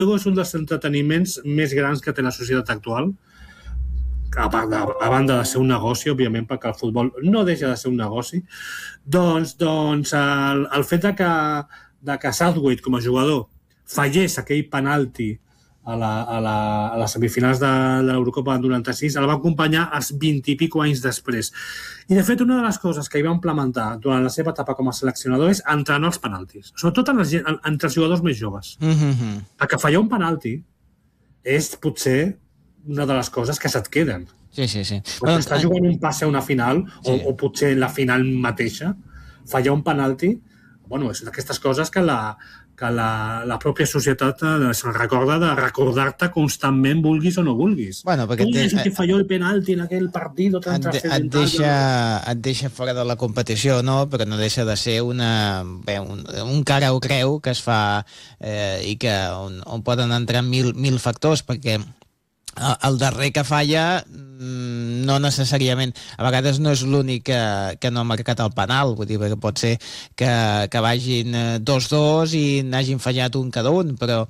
és un dels entreteniments més grans que té la societat actual, a banda de ser un negoci, òbviament, perquè el futbol no deixa de ser un negoci, doncs el fet de que Southgate, com a jugador, fallés aquell penalti a les semifinals de l'Eurocopa del 96, el va acompanyar els 20 i pico anys després. I, de fet, una de les coses que hi va implementar durant la seva etapa com a seleccionador és entrenar els penaltis, sobretot entre els jugadors més joves. Perquè fallar un penalti és potser una de les coses que se't queden. Sí. Quan estàs jugant un passe a una final, o potser la final mateixa, fallar un penalti, bueno, és d'aquestes coses que la pròpia societat se'n recorda de recordar-te constantment, vulguis o no vulguis. Bueno, perquè tu és que falló el penalti en aquell partit, et deixa fora de la competició, no? Però no deixa de ser un cara o creu que es fa i que on poden entrar mil factors, perquè el darrer que falla no necessàriament, a vegades no és l'únic que no ha marcat el penal, vull dir que pot ser que vagin 2-2 i n'hagin fallat un cada un, però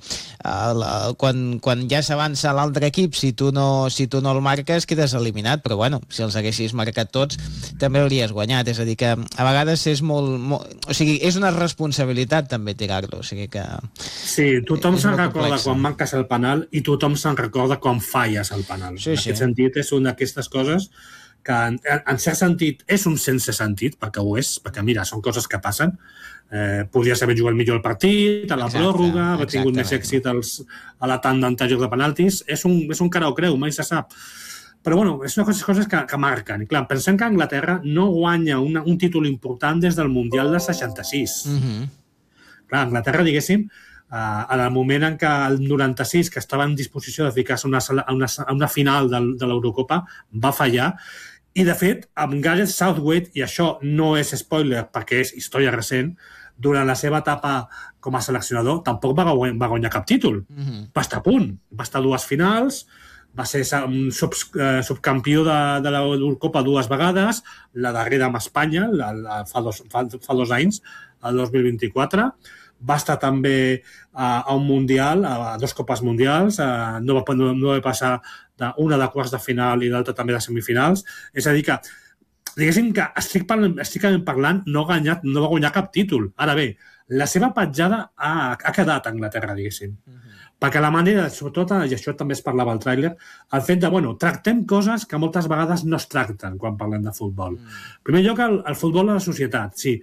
quan ja s'avança l'altre equip, si tu no el marques, quedes eliminat, però bueno, si els haguessis marcat tots també hauries guanyat, és a dir que a vegades és molt o sigui, és una responsabilitat també tirar-lo, o sigui que sí, tothom se'n recorda quan marques el penal i tothom se'n recorda quan falles el penal. En aquest sentit és una d'aquestes coses que en cert sentit és un sense sentit, perquè ho és, perquè mira, són coses que passen. Podries haver jugat millor el partit, a la pròrroga, haver tingut més èxit a la tanda anterior de penaltis. És un cara o creu, mai se sap. Però bueno, és una de les coses que marquen. I clar, pensem que Anglaterra no guanya un títol important des del Mundial del 66. Clar, Anglaterra, diguéssim, en el moment en què el 96, que estava en disposició de ficar-se a una final de l'Eurocopa, va fallar. I, de fet, amb Gareth Southgate, i això no és spoiler perquè és història recent, durant la seva etapa com a seleccionador tampoc va guanyar cap títol. Va estar a punt. Va estar a 2 finals, va ser subcampió de l'Eurocopa 2 vegades, la darrera amb Espanya, fa 2 anys, el 2024, va estar també a un Mundial, a 2 Copes Mundials, no va passar una de quarts de final i l'altra també de semifinals. És a dir que, diguéssim que estrictament parlant, no va guanyar cap títol. Ara bé, la seva petjada ha quedat a Anglaterra, diguéssim. Perquè la manera, sobretot, i això també es parlava al tràiler, el fet de, tractem coses que moltes vegades no es tracten quan parlem de futbol. En primer lloc, el futbol a la societat, sí.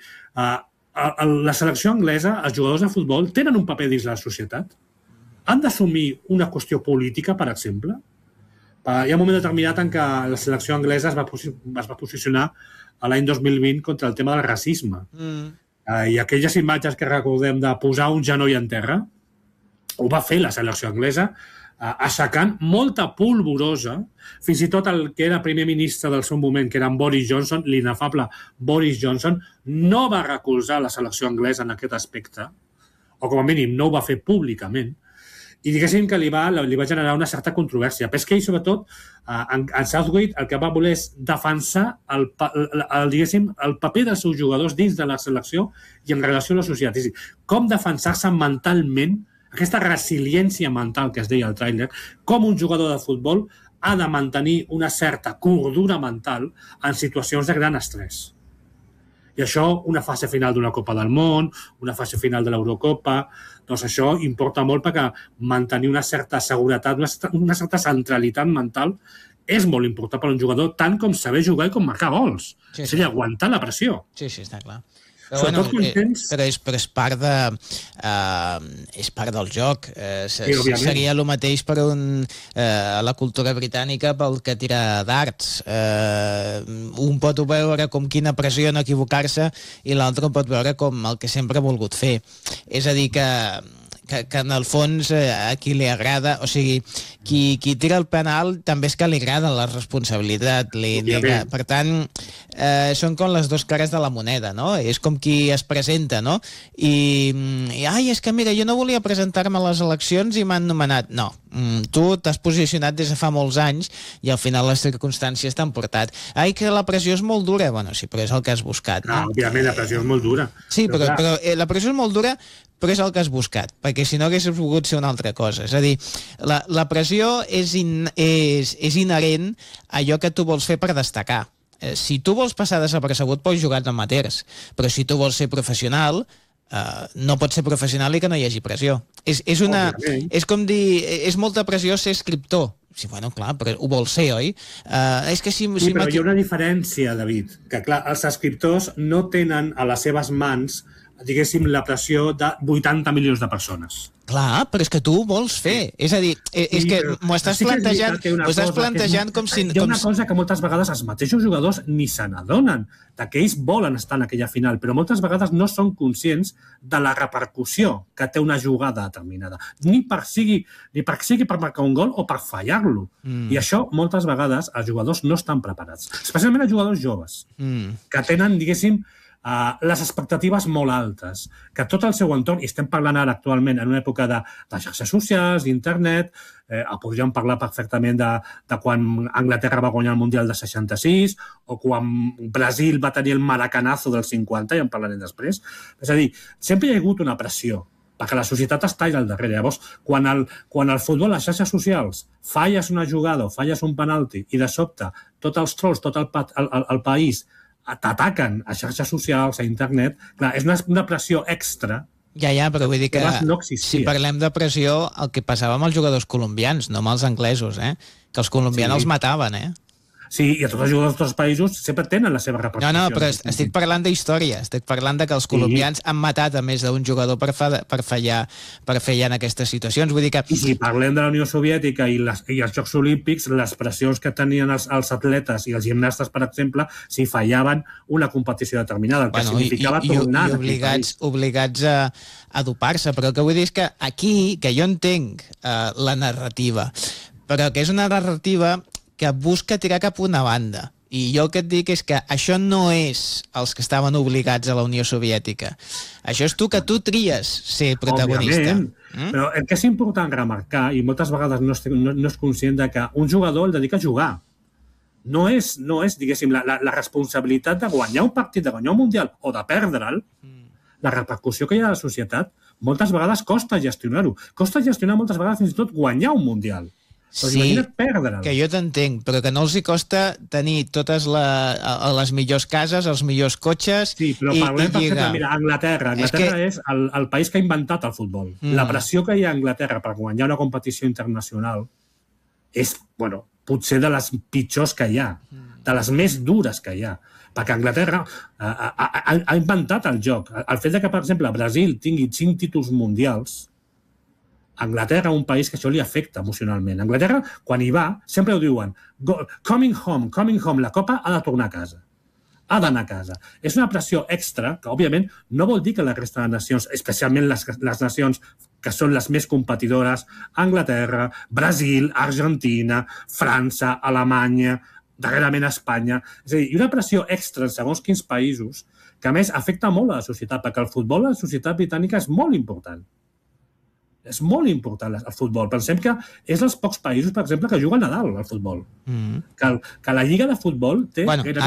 La selecció anglesa, els jugadors de futbol, tenen un paper dins la societat? Han d'assumir una qüestió política, per exemple? Hi ha un moment determinat en què la selecció anglesa es va posicionar a l'any 2020 contra el tema del racisme. I aquelles imatges que recordem de posar un genoll en terra, ho va fer la selecció anglesa, aixecant molta polvorosa, fins i tot el que era primer ministre del seu moment, que era en Boris Johnson, l'inefable Boris Johnson, no va recolzar la selecció anglesa en aquest aspecte, o com a mínim no ho va fer públicament, i diguéssim que li va generar una certa controvèrsia. Però és que ell, sobretot, en Southgate, el que va voler és defensar el paper dels seus jugadors dins de la selecció i en relació a la societat. És a dir, com defensar-se mentalment, aquesta resiliència mental que es deia al tràiler, com un jugador de futbol ha de mantenir una certa cordura mental en situacions de gran estrès. I això, una fase final d'una Copa del Món, una fase final de l'Eurocopa, doncs això importa molt perquè mantenir una certa seguretat, una certa centralitat mental és molt important per a un jugador, tant com saber jugar i com marcar gols. És a dir, aguantar la pressió. Sí, està clar. Però és part del joc. Seria el mateix per la cultura britànica pel que tira darts. Un pot veure com quina pressió no equivocar-se i l'altre pot veure com el que sempre ha volgut fer. És a dir que en el fons a qui li agrada, o sigui, qui tira el penal també és que li agrada la responsabilitat. Per tant, són com les dues cares de la moneda, no? És com qui es presenta, no? I és que mira, jo no volia presentar-me a les eleccions i m'han nomenat. No, tu t'has posicionat des de fa molts anys i al final les circumstàncies t'han portat. Que la pressió és molt dura. Bueno, sí, però és el que has buscat, no? Òbviament, la pressió és molt dura. Sí, però la pressió és molt dura però és el que has buscat, perquè si no haguessis volgut ser una altra cosa. És a dir, la pressió és inherent a allò que tu vols fer per destacar. Si tu vols passar desapercebut, pots jugar amateurs, però si tu vols ser professional, no pots ser professional i que no hi hagi pressió. És com dir, és molta pressió ser escriptor. Sí, bueno, clar, però ho vols ser, oi? És que sí, però hi ha una diferència, David, que clar, els escriptors no tenen a les seves mans, diguéssim, la pressió de 80 milions de persones. Clar, però és que tu ho vols fer. És a dir, és que m'ho estàs plantejant com si... Hi ha una cosa que moltes vegades els mateixos jugadors ni se n'adonen, que ells volen estar en aquella final, però moltes vegades no són conscients de la repercussió que té una jugada determinada. Ni sigui per marcar un gol o per fallar-lo. I això, moltes vegades, els jugadors no estan preparats. Especialment els jugadors joves, que tenen, diguéssim, les expectatives molt altes, que tot el seu entorn, i estem parlant ara actualment en una època de xarxes socials, d'internet, podríem parlar perfectament de quan Anglaterra va guanyar el Mundial de 66 o quan Brasil va tenir el maracanazo del 50, ja en parlarem després. És a dir, sempre hi ha hagut una pressió, perquè la societat està allà al darrere. Llavors, quan al futbol, les xarxes socials, falles una jugada o falles un penalti i de sobte tots els trolls, tot el país t'ataquen a xarxes socials, a internet, clar, és una pressió extra. Ja, però vull dir que no existia. Si parlem de pressió, el que passava amb els jugadors colombians, no amb els anglesos, que els colombians els mataven, Sí, i a tots els jugadors d'altres països sempre tenen la seva repercussió. No, però estic parlant d'història, estic parlant de que els colombians han matat a més d'un jugador per fallar en aquestes situacions. Vull dir que... I si parlem de la Unió Soviètica i els Jocs Olímpics, les pressions que tenien els atletes i els gimnastes, per exemple, si fallaven una competició determinada, el que significava tornar... I obligats a dopar-se, però el que vull dir és que aquí, que jo entenc la narrativa, però que és una narrativa que busca tirar cap a una banda. I jo el que et dic és que això no és els que estaven obligats a la Unió Soviètica. Això és que tu tries ser protagonista. Òbviament, però el que és important remarcar, i moltes vegades no és conscient de que un jugador el dedica a jugar. No és diguéssim, la responsabilitat de guanyar un partit, de guanyar un Mundial o de perdre'l, la repercussió que hi ha a la societat, moltes vegades costa gestionar-ho. Costa gestionar moltes vegades fins i tot guanyar un Mundial. Sí, que jo t'entenc, però que no els hi costa tenir totes les millors cases, els millors cotxes. Sí, però parlem perfectament. Mira, Anglaterra és el país que ha inventat el futbol. La pressió que hi ha a Anglaterra per guanyar una competició internacional és, potser de les pitjors que hi ha, de les més dures que hi ha. Perquè Anglaterra ha inventat el joc. El fet que, per exemple, Brasil tingui 5 títols mundials, Anglaterra, un país que això li afecta emocionalment. Anglaterra, quan hi va, sempre ho diuen, coming home, la Copa ha de tornar a casa. Ha d'anar a casa. És una pressió extra que, òbviament, no vol dir que la resta de nacions, especialment les nacions que són les més competidores, Anglaterra, Brasil, Argentina, França, Alemanya, darrerament Espanya. És a dir, una pressió extra en segons quins països que, a més, afecta molt a la societat, perquè el futbol a la societat britànica és molt important. És molt important el futbol. Pensem que és dels pocs països, per exemple, que juguen a Nadal al futbol. Que la lliga de futbol té...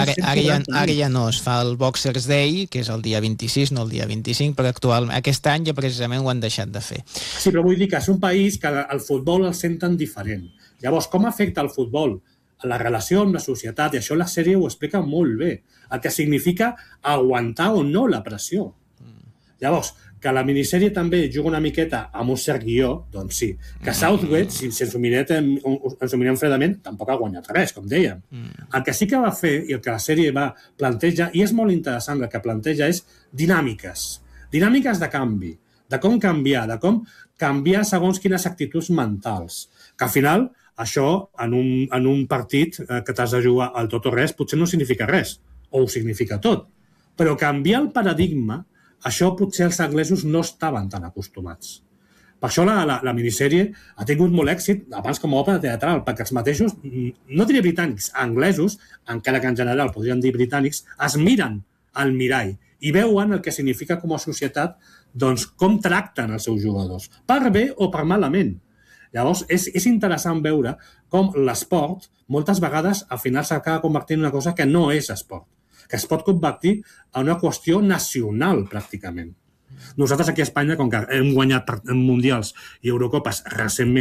Ara ja no es fa el Boxers Day, que és el dia 26, no el dia 25, però actualment aquest any ja precisament ho han deixat de fer. Sí, però vull dir que és un país que el futbol el senten diferent. Llavors, com afecta el futbol a la relació amb la societat? I això la sèrie ho explica molt bé. El que significa aguantar o no la pressió. Llavors, que la minissèrie també juga una miqueta amb un cert guió, doncs sí. Que Southgate, si ens ho mirem fredament, tampoc ha guanyat res, com dèiem. El que sí que va fer, i el que la sèrie va plantejar, i és molt interessant el que planteja, és dinàmiques. Dinàmiques de canvi, de com canviar, segons quines actituds mentals. Que al final, això, en un partit que t'has de jugar al tot o res, potser no significa res, o ho significa tot. Però canviar el paradigma, això potser els anglesos no estaven tan acostumats. Per això la minissèrie ha tingut molt èxit abans com a òpera teatral, perquè els mateixos, no diré britànics, anglesos, encara que en general podrien dir britànics, es miren al mirall i veuen el que significa com a societat, doncs, com tracten els seus jugadors, per bé o per malament. Llavors, és interessant veure com l'esport, moltes vegades, al final s'acaba convertint en una cosa que no és esport, que es pot convertir en una qüestió nacional, pràcticament. Nosaltres aquí a Espanya, com que hem guanyat mundials i Eurocopes recentment,